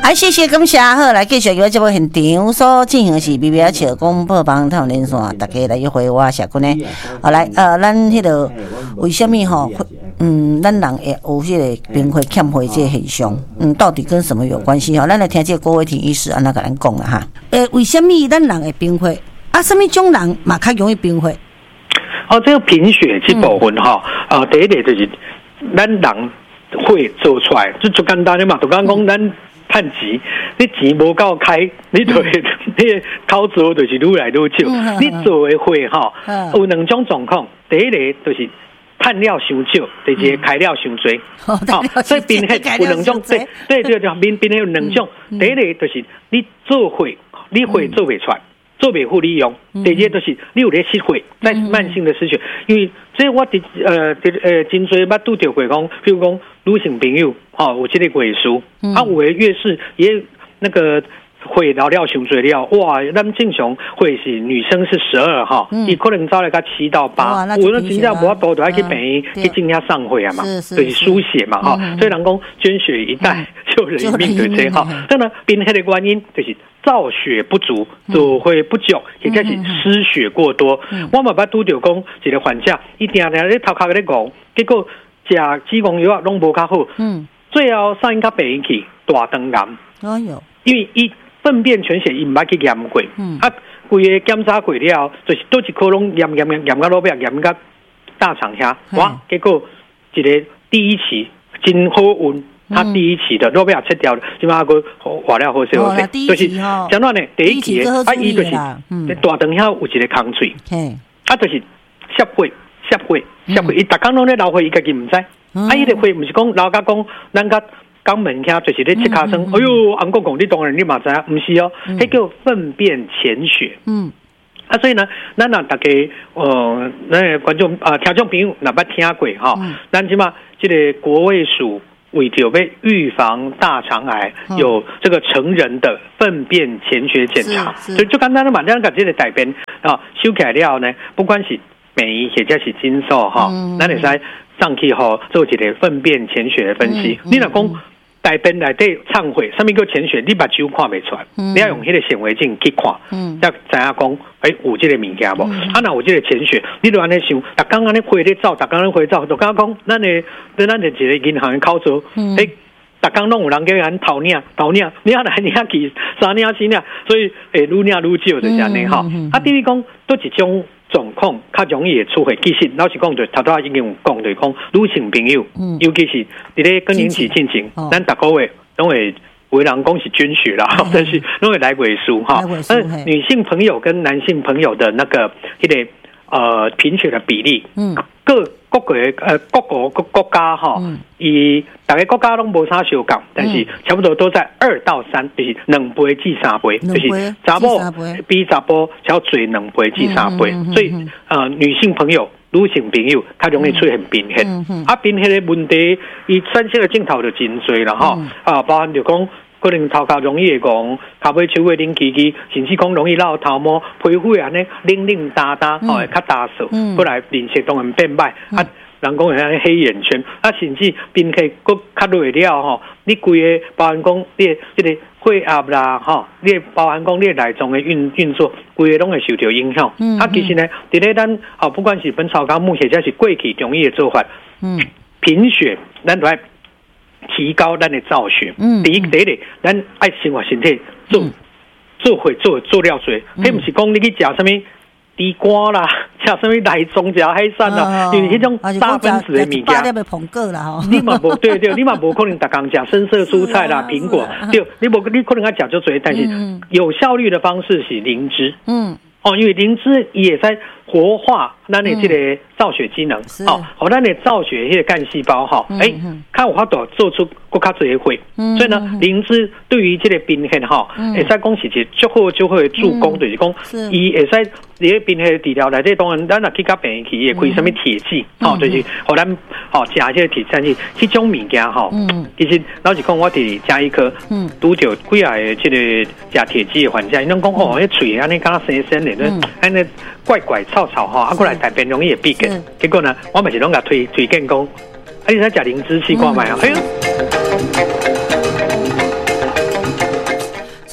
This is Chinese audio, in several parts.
谢谢感谢，好来继续由节目现场所进行的是 BBR 笑广播帮探连线，大家来约会我社群呢。好来，咱迄个为什么吼，咱人会有迄个冰血欠血这个现象，到底跟什么有关系？吼，咱来听这个郭伟庭医师安那甲咱讲啦哈。为什么咱人会贫血？什么种人嘛较容易贫血？ 这个贫血这部分哈，第一个就是咱人会做出来，就简单的嘛，就刚讲咱。趁钱，你钱无够开，你就你口做就是愈来愈少。你做的会哈，有两种状况。第一个就是趁了伤少，第二个开了伤多。所以贫血有两种，对，贫血有两种。第一个就是你做会，你会做不出来。做袂好利用，第二就是你有咧失血，在慢性的失血，因为这我真侪捌拄着过讲，比如讲女性朋友，有这个月事，有的月事也那个血了伤多了，哇，咱正常血是女生是12哈，伊可能早来个7到8，有那真正无法度就要去病院去进下上血啊嘛，就是输血嘛哈，所以人讲捐血一代救人一命对这哈，当然贫血的原因就是造血不足，做血不足，或者是失血过多。我嘛捌拄着讲一个患者，伊定定咧头壳咧讲，结果食子宫药拢无较好，最后送因到病院去大肠癌。哎呦，因为伊粪便全血伊唔捌去验过，规个检查过了，就是倒一颗拢验到落边，验到大肠遐，哇！结果一个第一期真好运。他第一期的都被他切掉了，起码个化疗好些，就是讲到呢，第一期的伊就是大肠遐有一个空喙，就是摄血，伊逐工拢咧流血，伊家己唔知，伊个血唔是讲流甲讲咱甲肛门遐就是咧切尻川，哎呦，红公公你当然你嘛知影，唔是哦，迄叫粪便潜血，所以呢，咱大家那观众听众朋友若捌听过哈，咱即嘛这个国卫署。为着要预防大肠癌，有这个成人的粪便潜血检查，所以就简单的嘛，咱把这个改变修改了呢，不管是美或者是精瘦哈，咱会使上去吼做一个粪便潜血的分析。你若讲大便内底畅血，什么叫潜血？你目睭看袂出来，你要用迄个显微镜去看，才知影讲，有这个物件无？若有这个潜血，你就安尼想，逐工安尼血咧走，逐工咧血走，就刚讲，咱的一个银行的口座，逐工拢有人叫咱偷领，领来领去3领4领，所以愈领愈少就是安尼吼。至于讲倒一种状况较容易会出血，其实老实讲，就头拄已经有讲，就是讲女性朋友，尤其是伫咧更年期进前，咱逐个月拢会为人讲是捐血啦，但是拢会来尾数哈。女性朋友跟男性朋友的那个贫血的比例，各国家哈，以大概国家拢无啥相共，但是差不多都在2到3，就是2倍至3倍，就是查某比查甫要多2倍至3倍，所以女性朋友、女性朋友较容易出现贫血，贫血的问题，伊产生的镜头就真多啦哈，包含就讲。可能头壳容易会讲，脚尾手会冷起起，甚至讲容易落头毛，皮肤安尼冷哒哒，会较打扫，过来面色当然变歹，人讲会黑眼圈，甚至贫血佫较累了吼，你规个包含讲你这个血压啦吼，你包含讲你内脏的运作，规个拢会受到影响。其实呢，伫咧咱不管是本草纲目或者是过去中医的做法，贫血咱都要提高咱的造血，第一个，咱爱生活身体做血做了多，迄毋是讲你去食什么地瓜啦，吃什么内脏食海产啦，因为迄种大分子的物件，你嘛无对，你嘛无可能逐工食深色蔬菜啦、苹果，对，你可能要食就多，但是有效率的方式是灵芝，因为灵芝也在活化咱的这个造血机能，咱的造血迄个干细胞较有法度做出更较多的血，所以呢，灵芝对于这个贫血会使讲是一足好的助攻，就是讲伊会使伫咧贫血治疗内底，当然咱若去到病院去，也开什么铁剂，就是互咱食这个铁战剂，迄种物件其实老实讲，我伫嘉义科拄着几啊个这个食铁剂的患者，伊拢讲迄喙安尼敢若生生的，安尼怪臭过来大便容易会闭结，结果呢，我嘛是拢甲推荐讲，你使食灵芝试看卖啊，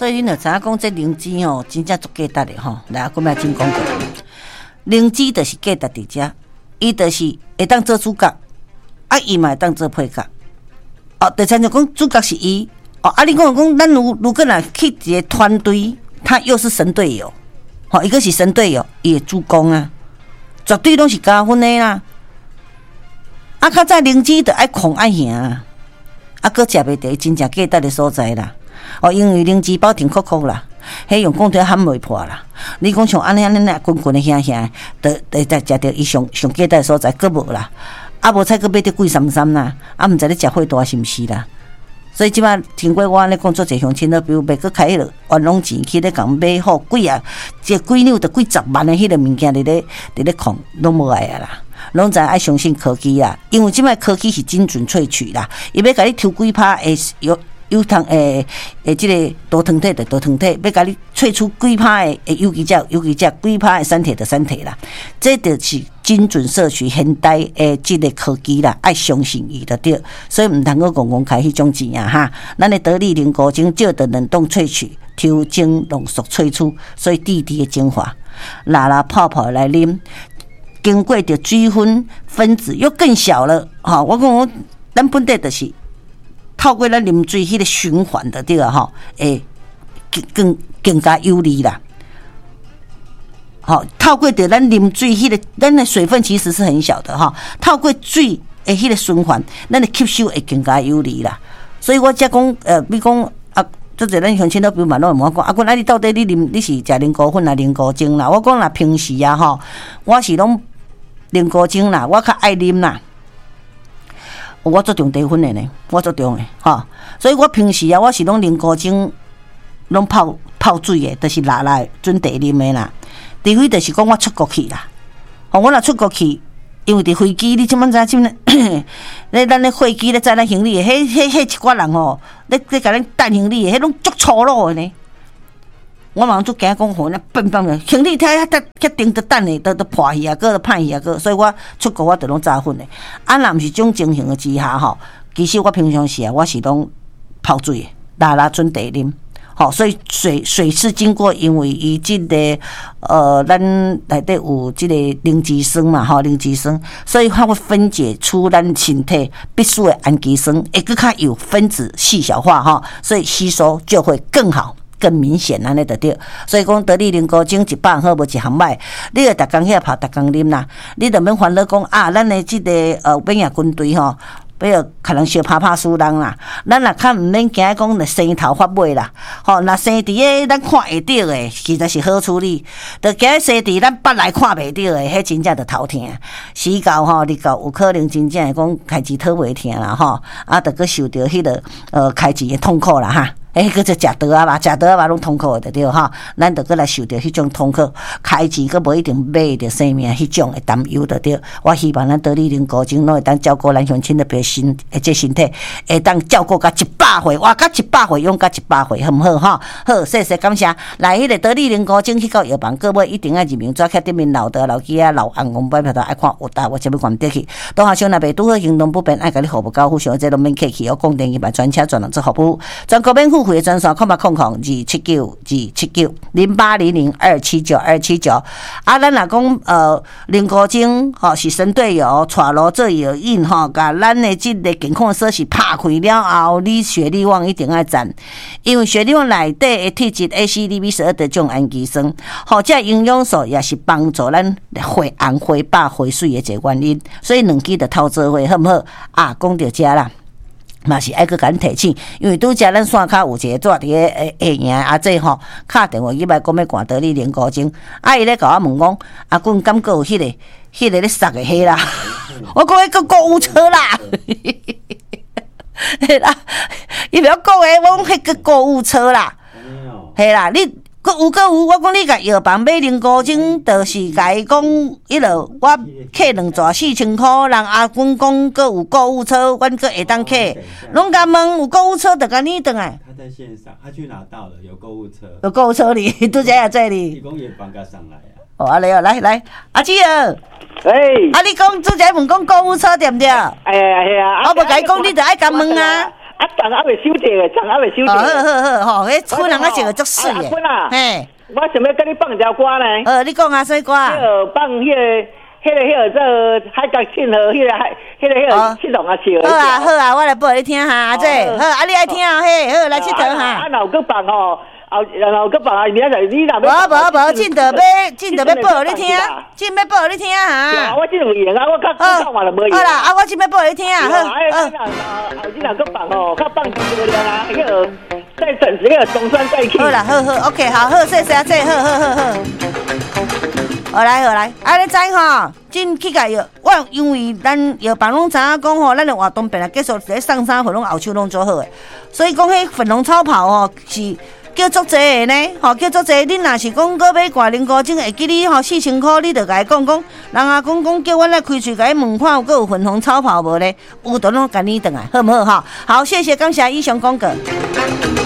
所以恁就知影讲这灵芝吼，真正足价值的吼。来，我们来真讲过，灵芝就是价值伫遮，伊就是会当做主角，伊嘛会当做配角。第三就讲主角是伊，你讲咱如果若去一个团队，他又是神队友，一个是神队友，伊会主攻啊，绝对拢是加分的啦。较早灵芝就爱控爱赢啊，搁食袂得真正价值的所在啦。因为灵芝包甜酷酷啦，迄用讲着喊袂破啦。你讲像安尼滚滚的香香，得食着伊上价值的所在，搁无啦。无采搁买着贵三三啦，毋知咧食货大是毋是啦？所以即摆听过我安尼讲做一乡亲了，比如袂搁开迄落冤枉钱去咧共买好贵啊，这几两着几十万的迄个物件伫咧控，拢无爱啊啦。拢知爱相信科技啦，因为即摆科技是精准萃取啦，伊要甲你抽几拍诶有糖即个多糖体的多糖体，要甲你萃出几拍诶有机质几拍诶产体的产体啦，这就是精准摄取现代诶即个科技啦，爱相信伊就对，所以毋通个公开迄种钱啊哈，咱的得力灵果精少的冷冻萃取，抽精浓缩萃出，所以滴滴的精华，拉泡泡来啉。经过的水分子又更小了，我讲咱本地就是透过咱啉水迄个循环的对啊，更加有利啦。透过的咱啉水迄个，咱的水分其实是很小的透过水的迄个循环，咱的吸收会更加有利啦。所以我才讲比讲做者咱乡亲都比如嘛，拢会问我讲，你到底你是食灵果粉啊，灵果精啦？我讲啦，平时啊我是拢灵果精啦，我较爱啉啦。我做重茶粉的呢，我做重的所以我平时啊，我是拢灵果精，拢泡水的，就是拉准茶啉的啦。除非就是讲我出国去啦，我若出国去。因为伫飞机，你即摆知影咧，咱咧飞机咧载咱行李的，迄一寡人咧甲咱等行李的，迄拢足粗鲁的呢。我嘛足惊讲那笨的行李太顶得等的，都破去啊，个歹去啊，所以我出国我就拢炸粉的。若毋是种情形的之下其实我平常时我是拢泡水的，拉准茶啉。所以水是经过，因为伊即个咱内底有即个灵芝酸嘛，灵芝酸，所以它会分解出咱身体必须的氨基酸，会更较有分子细小化所以吸收就会更好。更明显安尼就对，所以讲得力灵果精100好无一项歹，你着逐工遐泡，逐工啉啦，你着免烦恼讲咱的即个免疫军队不要可能小拍输人啦，咱若较毋免惊讲着生头发尾啦，若生伫个咱看会到的，其实是好处理。着惊生伫咱捌来看袂到的，迄真正着头疼。死到你到有可能真正会讲开钱讨袂疼啦着佮受着迄个开钱的痛苦啦哈。佮就食刀嘛，拢痛苦的对咱着佮来受着迄种痛苦，开钱佮无一定买着生命迄种的担忧的对。我希望咱得力灵果精拢会当照顾咱乡亲的这身体，会当照顾到100岁，活到100岁，用到100岁，好毋好好，谢谢感谢。来，迄个得力灵果精去到药房，各位一定要入名，抓起对面老的老机老红红白票头爱看有大，我这边关得去。当下乡那边拄好行动不便，爱甲你服务交付上，这拢免客气，我讲电一百专车专人做服务，全国免付费的专线，2790279，0800279279。咱若讲灵果精是神队友，带路做药引甲咱的即个健康锁匙拍开了后，你血力旺一定要赞，因为血力旺内底的体质 ACDB12的种氨基酸，这营养素也是帮助咱血红、血白、血水的一个原因，所以两支就透做伙，好毋好？讲到这啦。嘛是爱去甲咱提醒，因为拄则咱线骹有一个纸伫个下赢这敲电话去来讲要赶得力灵果精，伊咧甲我问讲，阮敢个有迄个咧杀的迄啦？我讲迄个购物车啦，嘿啦，伊袂晓讲诶，我讲迄个购物车啦，嘿啦，你。有，我讲你甲药房买灵果精，就是甲伊讲，迄落我客2逝4000块，人阮讲阁有购物车，阮阁会当客，拢甲问有购物车，就甲你转来。 他在线上，他去拿到了，有购物车。 有购物车哩，拄则也在哩。 提供药房甲上来啊。 安尼来，阿姊儿。你讲拄则问讲购物车对毋对？ 哎呀， 我无甲伊讲，你着爱甲问啊。 长还未收者的，长还未收者。 好，迄村人啊食个足水的。 嘿，我想要跟你放一条歌呢。 你讲啊，什么歌啊？ 放迄个这海角庆和迄个七龙啊笑。 好啊，我来播你听哈，这好啊，你爱听嘿，好来佚佗哈。 啊，若有搁放吼。然后搁放啊，明仔你若无，进得要报你听，进要报你听哈。 我这有闲啊，我较看就无闲。 好啦，啊，我进要报你听啊。好， 后日若搁放吼，较放几个量啊，迄个再整这个中山再去。 好啦，好 ，OK， 好，谢谢啊，这好。好来，啊，你知吼，真去甲药，因为咱药房拢知影讲吼，咱的活动本来结束在上山份拢后手拢做好的，所以讲迄粉红超跑吼是。叫足济的呢，叫足济。恁若是讲搁买挂零古钟，会记你4000块，你就甲伊讲，人啊讲叫阮来开喙甲伊问看，有粉红超跑无呢？有就拢甲你转来，好唔好？好，谢谢，感谢以上广告。